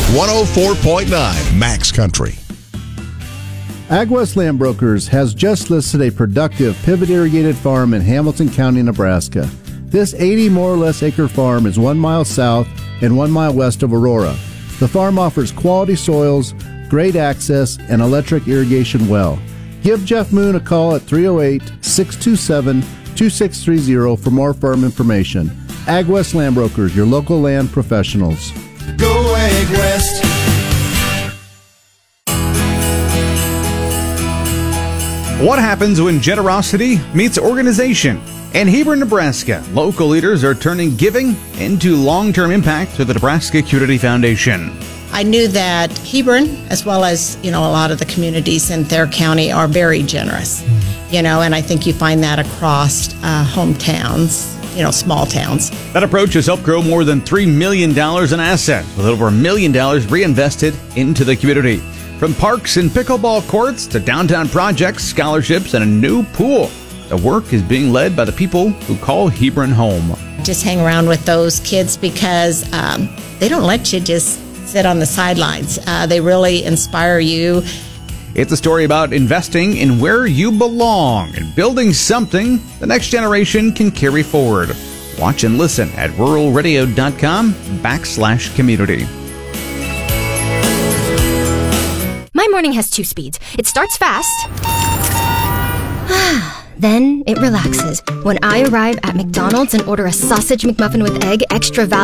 104.9 Max Country. AgWest Land Brokers has just listed a productive pivot irrigated farm in Hamilton County, Nebraska. This 80 more or less acre farm is 1 mile south and 1 mile west of Aurora. The farm offers quality soils, great access, and electric irrigation well. Give Jeff Moon a call at 308-627-2630 for more farm information. AgWest Land Brokers, your local land professionals. Go AgWest. What happens when generosity meets organization? In Hebron, Nebraska, local leaders are turning giving into long-term impact through the Nebraska Community Foundation. I knew that Hebron, as well as, a lot of the communities in Thayer County are very generous, and I think you find that across hometowns, small towns. That approach has helped grow more than $3 million in assets, with over $1 million reinvested into the community. From parks and pickleball courts to downtown projects, scholarships, and a new pool, the work is being led by the people who call Hebron home. Just hang around with those kids because they don't let you just sit on the sidelines. They really inspire you. It's a story about investing in where you belong and building something the next generation can carry forward. Watch and listen at ruralradio.com/community. My morning has 2 speeds. It starts fast. Then it relaxes when I arrive at McDonald's and order a sausage McMuffin with egg, extra value.